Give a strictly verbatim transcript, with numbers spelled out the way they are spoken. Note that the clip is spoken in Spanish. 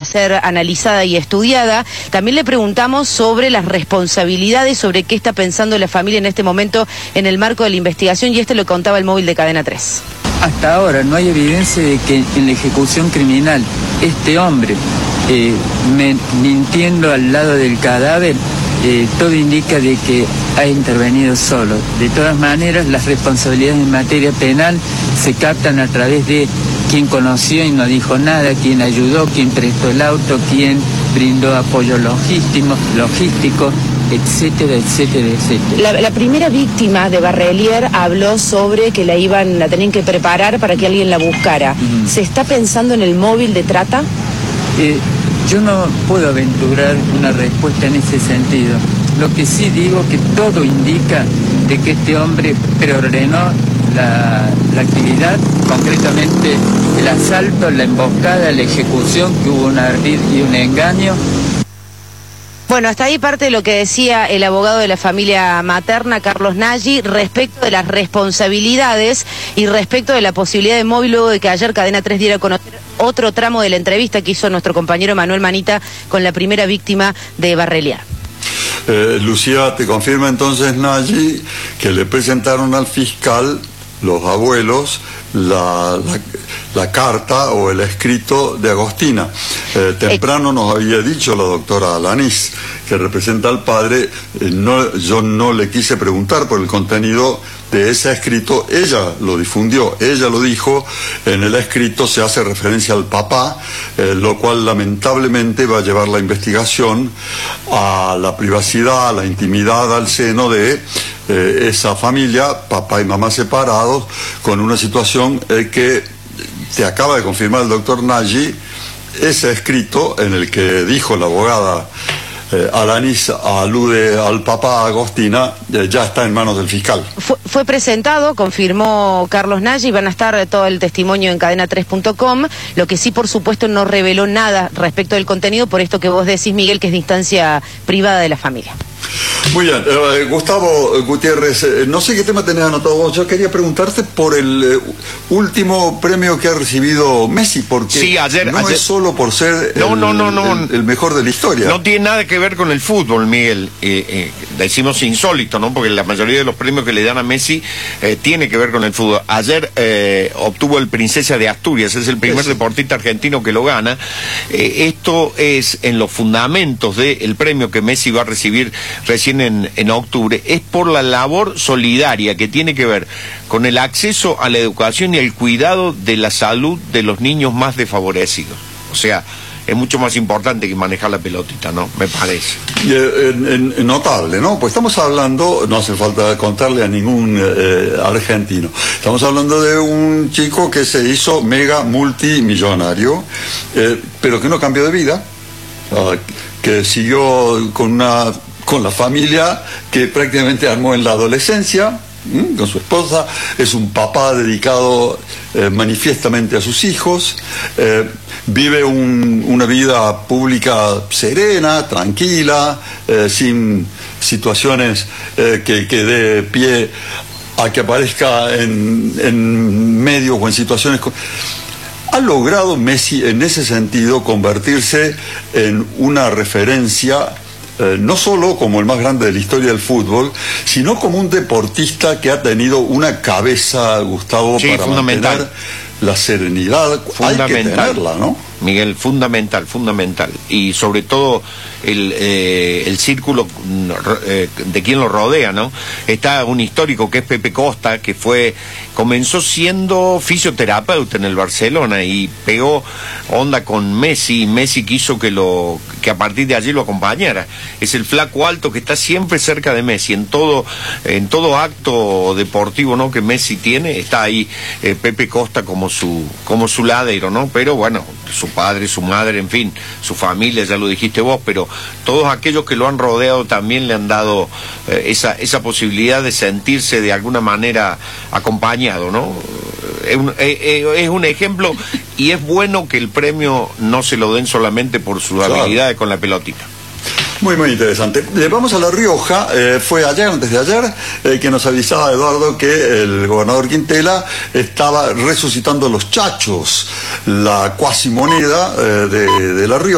ser analizada y estudiada. También le preguntamos sobre las responsabilidades, sobre qué está pensando la familia en este momento en el marco de la investigación, y este lo contaba el móvil de Cadena tres. Hasta ahora no hay evidencia de que en la ejecución criminal este hombre, eh, me, mintiendo al lado del cadáver, eh, todo indica de que ha intervenido solo. De todas maneras, las responsabilidades en materia penal se captan a través de quién conoció y no dijo nada, quién ayudó, quién prestó el auto, quién brindó apoyo logístico, logístico etcétera, etcétera, etcétera. La, la primera víctima de Barrelier habló sobre que la iban, la tenían que preparar para que alguien la buscara. Mm. ¿Se está pensando en el móvil de trata? Eh, yo no puedo aventurar una respuesta en ese sentido. Lo que sí digo que todo indica de que este hombre preordenó la, la actividad, concretamente el asalto, la emboscada, la ejecución, que hubo un ardid y un engaño. Bueno, hasta ahí parte de lo que decía el abogado de la familia materna, Carlos Nagy, respecto de las responsabilidades y respecto de la posibilidad de móvil, luego de que ayer Cadena tres diera a conocer otro tramo de la entrevista que hizo nuestro compañero Manuel Manita con la primera víctima de Barrelier. Eh, Lucía, te confirma entonces Nagy que le presentaron al fiscal, los abuelos, la, la, la carta o el escrito de Agostina. Eh, temprano nos había dicho la doctora Alanís, que representa al padre, eh, no, yo no le quise preguntar por el contenido de ese escrito, ella lo difundió, ella lo dijo, en el escrito se hace referencia al papá, eh, lo cual lamentablemente va a llevar la investigación a la privacidad, a la intimidad, al seno de eh, esa familia, papá y mamá separados, con una situación eh, que te acaba de confirmar el doctor Nagy. Ese escrito en el que dijo la abogada Eh, Alanís alude al papá Agostina, eh, ya está en manos del fiscal. Fue, fue presentado, confirmó Carlos Nagy, van a estar todo el testimonio en cadena tres punto com, lo que sí por supuesto no reveló nada respecto del contenido, por esto que vos decís, Miguel, que es de instancia privada de la familia. Muy bien, eh, Gustavo Gutiérrez, eh, no sé qué tema tenés anotado vos, yo quería preguntarte por el eh, último premio que ha recibido Messi, porque sí, ayer, no ayer... es solo por ser no, el, no, no, no. El, el mejor de la historia. No tiene nada que ver con el fútbol, Miguel. Eh, eh, decimos insólito, ¿no? Porque la mayoría de los premios que le dan a Messi eh, tiene que ver con el fútbol. Ayer eh, obtuvo el Princesa de Asturias, es el primer sí. deportista argentino que lo gana. Eh, esto es en los fundamentos del premio que Messi va a recibir recién en, en octubre, es por la labor solidaria que tiene que ver con el acceso a la educación y el cuidado de la salud de los niños más desfavorecidos. O sea, es mucho más importante que manejar la pelotita, ¿no? Me parece. Y, eh, en, en notable, ¿no? Pues estamos hablando, no hace falta contarle a ningún eh, argentino, estamos hablando de un chico que se hizo mega multimillonario, eh, pero que no cambió de vida, uh, que siguió con una con la familia que prácticamente armó en la adolescencia, ¿m? Con su esposa, es un papá dedicado eh, manifiestamente a sus hijos, eh, vive un, una vida pública serena, tranquila, eh, sin situaciones eh, que, que dé pie a que aparezca en, en medios o en situaciones... Con... ¿Ha logrado Messi en ese sentido convertirse en una referencia Eh, no solo como el más grande de la historia del fútbol, sino como un deportista que ha tenido una cabeza, Gustavo, sí, para fundamental. mantener la serenidad? Hay que tenerla, ¿no? Miguel, fundamental, fundamental. Y sobre todo el, eh, el círculo eh, de quien lo rodea, ¿no? Está un histórico que es Pepe Costa, que fue comenzó siendo fisioterapeuta en el Barcelona y pegó onda con Messi, y Messi quiso que lo que a partir de allí lo acompañara. Es el flaco alto que está siempre cerca de Messi, en todo en todo acto deportivo, ¿no?, que Messi tiene, está ahí eh, Pepe Costa como su como su ladero, ¿no? Pero bueno, su padre, su madre, en fin, su familia, ya lo dijiste vos, pero todos aquellos que lo han rodeado también le han dado eh, esa, esa posibilidad de sentirse de alguna manera acompañado, ¿no? Es un, eh, es un ejemplo, y es bueno que el premio no se lo den solamente por sus claro. habilidades con la pelotita. Muy, muy interesante. Eh, vamos a La Rioja. Eh, fue ayer, antes de ayer, eh, que nos avisaba Eduardo que el gobernador Quintela estaba resucitando los chachos, la cuasimoneda eh, de, de La Rioja.